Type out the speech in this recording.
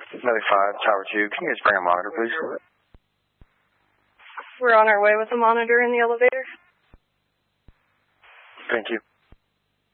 Another 5, Tower 2. Can you guys bring a monitor, please? We're on our way with a monitor in the elevator. Thank you.